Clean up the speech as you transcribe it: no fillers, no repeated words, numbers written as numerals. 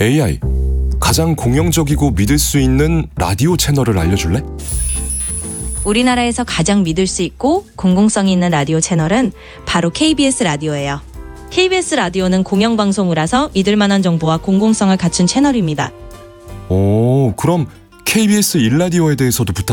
AI, 가장 공영적이고 믿을 수 있는 라디오 채널을 알려줄래? 우리나라에서 가장 믿을 수 있고 공공성이 있는 라디오 채널은 바로 KBS 라디오예요. KBS 라디오는 공영방송이라서 믿을 만한 정보와 공공성을 갖춘 채널입니다. 오, 그럼 KBS 1라디오에 대해서도 부탁